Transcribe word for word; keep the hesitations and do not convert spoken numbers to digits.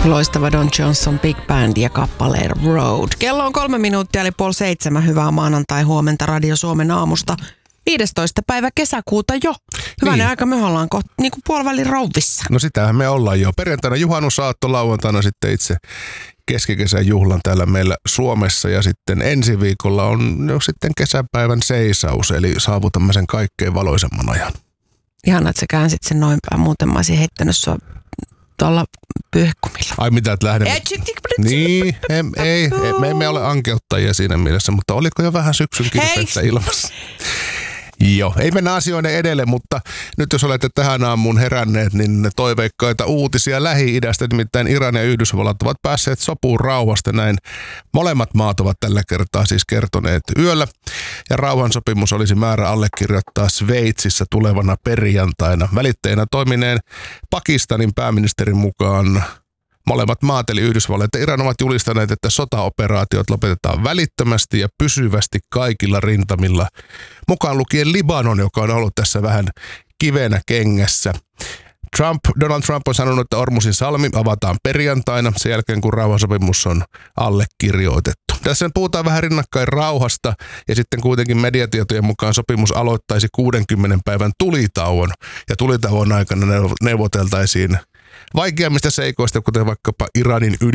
Loistava Don Johnson Big Band ja kappale Road. Kello on kolme minuuttia eli puoli seitsemän. Hyvää maanantai huomenta Radio Suomen aamusta. viidestoista päivä kesäkuuta jo. Hyvänen niin. Aika, me ollaan kohta niin kuin puolivälin rouvissa. No sitähän me ollaan jo. Perjantaina juhannusaatto, lauantaina sitten itse keskikesän juhlan täällä meillä Suomessa. Ja sitten ensi viikolla on jo sitten kesäpäivän seisaus, eli saavutamme sen kaikkein valoisemman ajan. Ihana, että sä käänsit sen noin päin. Muuten mä olisin heittänyt sua tuolla pyyhkumilla. Ai mitä, että lähdemme? Niin, ei, ei, ei, me emme ole ankeuttajia siinä mielessä, mutta oliko jo vähän syksyn kirpeitä ilmassa? Joo, ei mennä asioiden edelle, mutta nyt jos olette tähän aamuun heränneet, niin toiveikkaita uutisia Lähi-idästä, nimittäin Iran ja Yhdysvallat ovat päässeet sopuun rauhasta. Näin molemmat maat ovat tällä kertaa siis kertoneet yöllä. Ja rauhansopimus olisi määrä allekirjoittaa Sveitsissä tulevana perjantaina. Välittäjänä toimineen Pakistanin pääministerin mukaan molemmat maat, eli Yhdysvallat ja Iran, ovat julistaneet, että sotaoperaatiot lopetetaan välittömästi ja pysyvästi kaikilla rintamilla, mukaan lukien Libanon, joka on ollut tässä vähän kivenä kengässä. Trump, Donald Trump on sanonut, että Ormusin salmi avataan perjantaina sen jälkeen, kun rauhansopimus on allekirjoitettu. Tässä puhutaan vähän rinnakkain rauhasta ja sitten kuitenkin mediatietojen mukaan sopimus aloittaisi kuudenkymmenen päivän tulitauon ja tulitauon aikana neuvoteltaisiin vaikeammista seikoista, kuten vaikkapa Iranin ydin